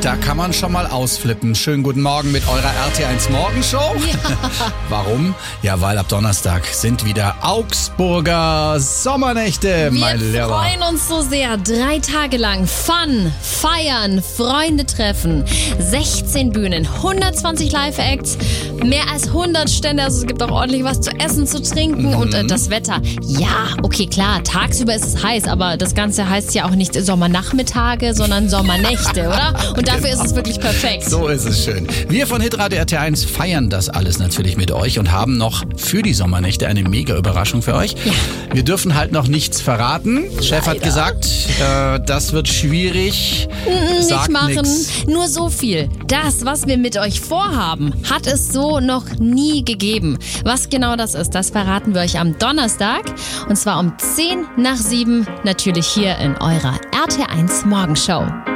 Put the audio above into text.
Da kann man schon mal ausflippen. Schönen guten Morgen mit eurer RT1 Morgenshow. Ja. Warum? Ja, weil ab Donnerstag sind wieder Augsburger Sommernächte, mein Wir Lieber. freuen uns so sehr. 3 Tage lang Fun, feiern, Freunde treffen. 16 Bühnen, 120 Live-Acts, mehr als 100 Stände. Also es gibt auch ordentlich was zu essen, zu trinken. Und das Wetter. Ja, okay, klar, tagsüber ist es heiß, aber das Ganze heißt ja auch nicht Sommernachmittage, sondern Sommernächte, oder? Und dafür ist es wirklich perfekt. So ist es schön. Wir von Hitradio RT1 feiern das alles natürlich mit euch und haben noch für die Sommernächte eine mega Überraschung für euch. Ja. Wir dürfen halt noch nichts verraten. Chef hat gesagt, das wird schwierig. Sagt Nicht machen. nix. Nur so viel. Das, was wir mit euch vorhaben, hat es so noch nie gegeben. Was genau das ist, das verraten wir euch am Donnerstag. Und zwar um 7:10 natürlich hier in eurer RT1 Morgenshow.